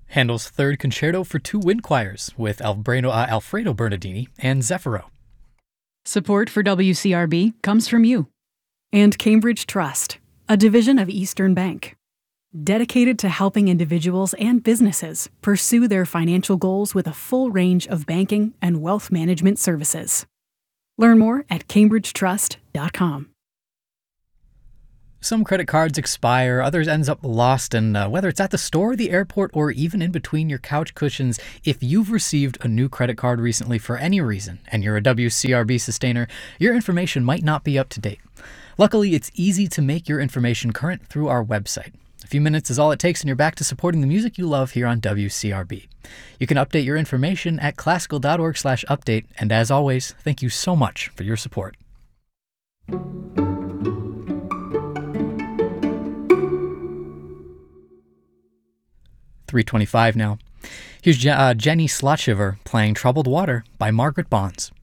Handel's Third Concerto for Two Wind Choirs with Alfredo Bernardini and Zeffiro. Support for WCRB comes from you. And Cambridge Trust, a division of Eastern Bank, dedicated to helping individuals and businesses pursue their financial goals with a full range of banking and wealth management services. Learn more at cambridgetrust.com. Some credit cards expire, others ends up lost, and whether it's at the store, the airport, or even in between your couch cushions, if you've received a new credit card recently for any reason and you're a WCRB sustainer, your information might not be up to date. Luckily, it's easy to make your information current through our website. A few minutes is all it takes and you're back to supporting the music you love here on WCRB. You can update your information at classical.org/update, and as always, thank you so much for your support. 3:25 now. Here's Jenny Slotshiver playing Troubled Water by Margaret Bonds.